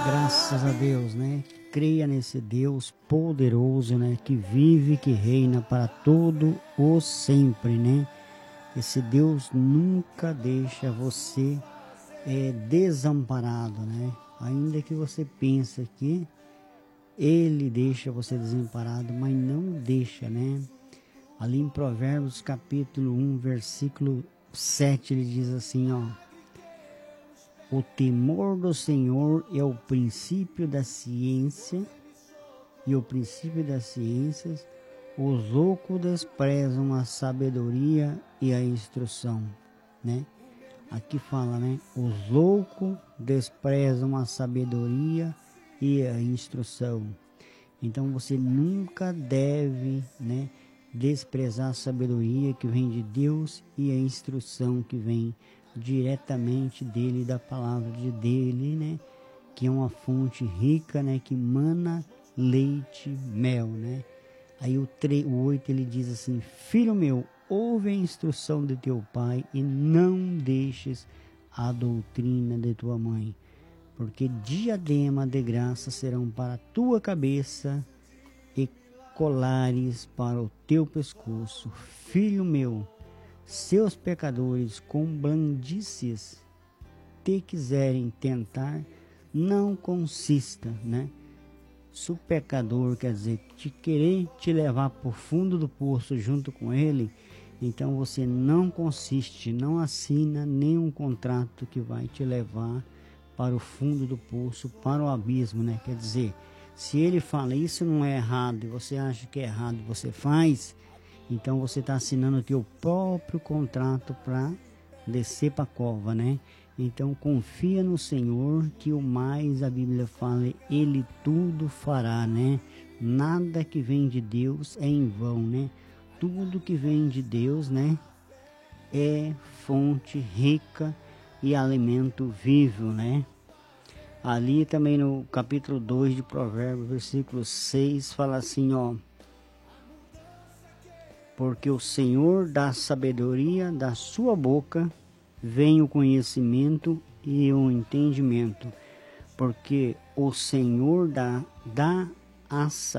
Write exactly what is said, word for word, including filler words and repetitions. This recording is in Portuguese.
Graças a Deus, né? Creia nesse Deus poderoso, né? Que vive, que reina para todo o sempre, né? Esse Deus nunca deixa você é, desamparado, né? Ainda que você pense que Ele deixa você desamparado, mas não deixa, né? Ali em Provérbios capítulo um, versículo sete, ele diz assim, ó: o temor do Senhor é o princípio da ciência, e o princípio das ciências, os loucos desprezam a sabedoria e a instrução, né? Aqui fala, né? Os loucos desprezam a sabedoria e a instrução. Então você nunca deve, né, desprezar a sabedoria que vem de Deus e a instrução que vem diretamente dele, da palavra de dele, né, que é uma fonte rica, né, que mana leite, mel, né. Aí o, tre- o oito ele diz assim: filho meu, ouve a instrução de teu pai e não deixes a doutrina de tua mãe, porque diadema de graça serão para a tua cabeça e colares para o teu pescoço. Filho meu, seus pecadores com blandícias te quiserem tentar, não consista, né? Se o pecador, quer dizer, te querer te levar para o fundo do poço junto com ele, então você não consiste, não assina nenhum contrato que vai te levar para o fundo do poço, para o abismo, né? Quer dizer, se ele fala isso não é errado e você acha que é errado e você faz, então você está assinando o teu próprio contrato para descer para a cova, né? Então confia no Senhor, que o mais a Bíblia fala, Ele tudo fará, né? Nada que vem de Deus é em vão, né? Tudo que vem de Deus, né, é fonte rica e alimento vivo, né? Ali também no capítulo dois de Provérbios, versículo seis, fala assim, ó: porque o Senhor dá sabedoria, da sua boca vem o conhecimento e o entendimento, porque o Senhor dá, dá a sabedoria.